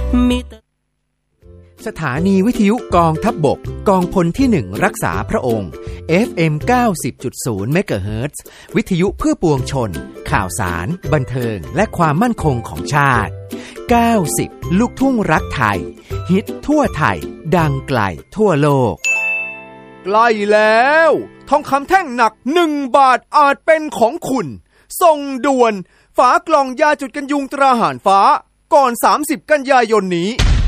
สถานีวิทยุกองทัพบกกองพลที่1รักษาพระองค์ FM 90.0 เมกะเฮิรตซ์ วิทยุเพื่อปวงชนข่าวสารบันเทิงและความมั่นคงของชาติ90ลูกทุ่งรักไทยฮิตทั่วไทยดังไกลทั่วโลกใกล้แล้วทองคำแท่งหนัก1 บาทอาจเป็นของคุณส่งด่วนฝากล่องยาจุดกันยุงตราหารฟ้าก่อน30 กันยายนนี้